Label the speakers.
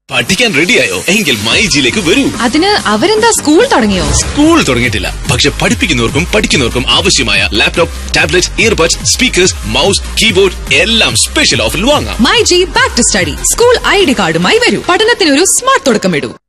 Speaker 1: പഠിക്കാൻ റെഡിയായോ? എങ്കിൽ മൈജിയിലേക്ക് വരൂ.
Speaker 2: അതിന് അവരെന്താ സ്കൂൾ തുടങ്ങിയോ?
Speaker 1: സ്കൂൾ തുടങ്ങിയിട്ടില്ല, പക്ഷെ പഠിപ്പിക്കുന്നവർക്കും പഠിക്കുന്നവർക്കും ആവശ്യമായ laptop, tablet, earbuds, speakers, mouse, keyboard എല്ലാം സ്പെഷ്യൽ ഓഫറിൽ വാങ്ങാം.
Speaker 2: MyG back to study. School ID കാർഡുമായി വരൂ. പഠനത്തിനൊരു സ്മാർട്ട് തുടക്കമിടൂ.